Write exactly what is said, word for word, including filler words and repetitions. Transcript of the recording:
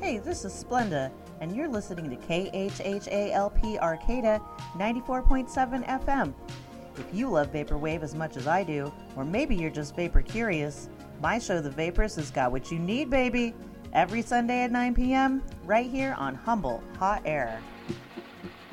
Hey, this is Splenda, and you're listening to K H H A L P Arcata ninety-four point seven F M. If you love Vaporwave as much as I do, or maybe you're just vapor curious, my show The Vaporist has got what you need, baby! Every Sunday at nine p.m., right here on Humble Hot Air.